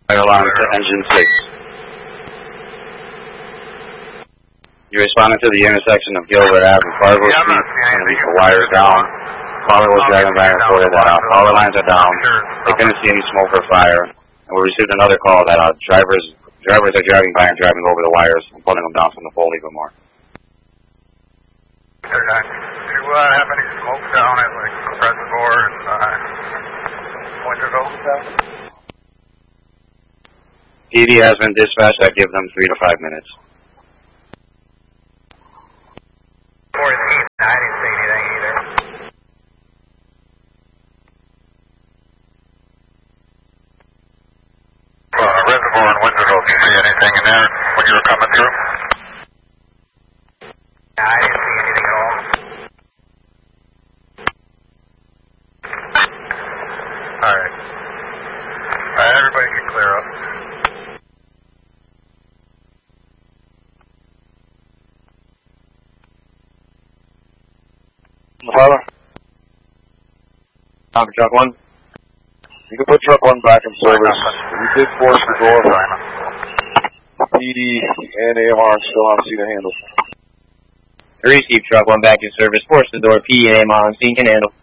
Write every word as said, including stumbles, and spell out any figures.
Fire alarm to engine six. You responded to the intersection of Gilbert Avenue and Fargo yeah, Street, and the wires down. Caller was driving by and reported that uh, all the lines are down. They couldn't see any smoke or fire. And we received another call that uh, drivers drivers are driving by and driving over the wires and pulling them down from the pole even more. Do you uh, have any smoke down at like Reservoir and uh, Winterville? P D has been dispatched. I give them three to five minutes. fourteen, I didn't see anything either. Uh, Reservoir and Winterville, did you see anything in there when you were coming through? I didn't see anything at all. Alright. Alright, everybody can clear up. Tyler? Copy, truck one. You can put truck one back in service. We did force the door. P D and A M R still on scene to handle. Receive truck one back in service. Force the door. P D and A M R on scene can handle.